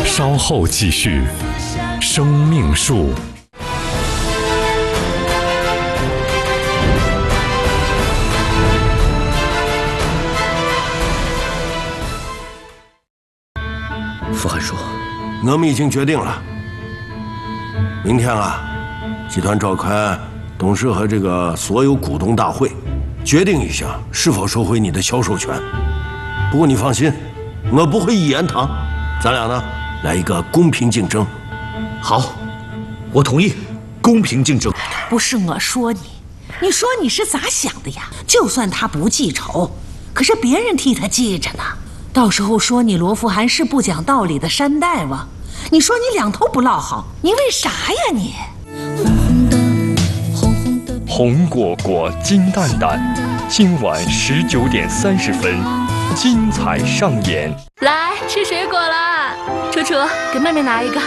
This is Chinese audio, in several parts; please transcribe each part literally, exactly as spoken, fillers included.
稍后继续。生命树。 傅寒叔， 我们已经决定了，明天啊，集团召开董事和这个所有股东大会，决定一下是否收回你的销售权。不过你放心，我不会一言堂，咱俩呢来一个公平竞争。 好，我同意，公平竞争。 不是我说你，你说你是咋想的呀？就算他不记仇，可是别人替他记着呢。到时候说你罗富寒是不讲道理的山大王，你说你两头不落好，你为啥呀你？ 红果果，金蛋蛋，今晚十九点三十分，精彩上演。 来吃水果啦，楚楚，给妹妹拿一个。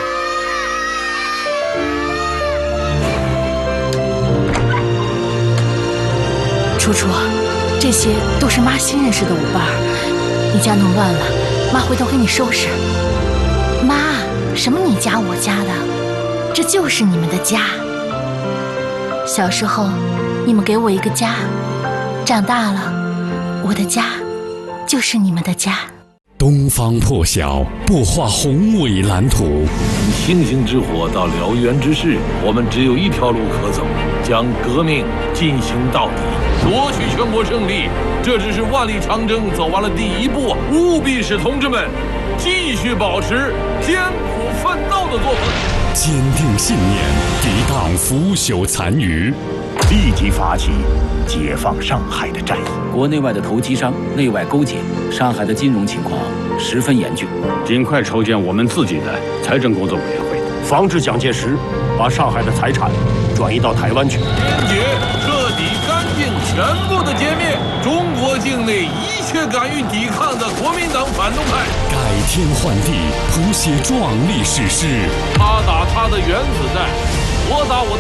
楚楚，这些都是妈新认识的舞伴儿。你家弄乱了，妈回头给你收拾。妈，什么你家我家的，这就是你们的家。小时候，你们给我一个家，长大了，我的家就是你们的家。 东方破晓，擘画宏伟蓝图。 从星星之火到燎原之势，我们只有一条路可走，将革命进行到底，夺取全国胜利。这只是万里长征走完了第一步，务必使同志们继续保持艰苦奋斗的作风， 坚定信念，抵挡腐朽残余， 立即发起解放上海的战役。 国内外的投机商内外勾结，上海的金融情况十分严峻， 尽快筹建我们自己的财政工作委员会， 防止蒋介石把上海的财产转移到台湾去。 坚决彻底干净全部的歼灭中国境内一切敢于抵抗的国民党反动派， 改天换地，谱写壮丽史诗。 他打他的原子弹，我打我的